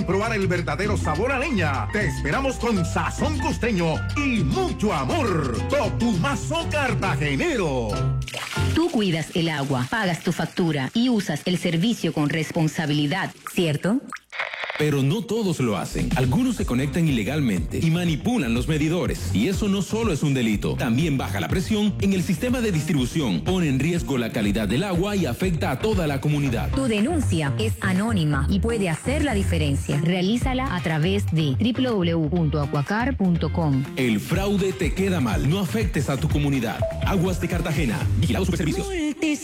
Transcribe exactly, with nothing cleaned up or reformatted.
probar el verdadero sabor a leña. Te esperamos con sazón costeño y mucho amor. Totumazo Cartagenero. Tú cuidas el agua, pagas tu factura y usas el servicio con responsabilidad, ¿cierto? Pero no todos lo hacen. Algunos se conectan ilegalmente y manipulan los medidores. Y eso no solo es un delito, también baja la presión en el sistema de distribución, pone en riesgo la calidad del agua y afecta a toda la comunidad. Tu denuncia es anónima y puede hacer la diferencia. Realízala a través de doble u doble u doble u punto acuacar punto com. El fraude te queda mal. No afectes a tu comunidad. Aguas de Cartagena. Vigilado Superservicios.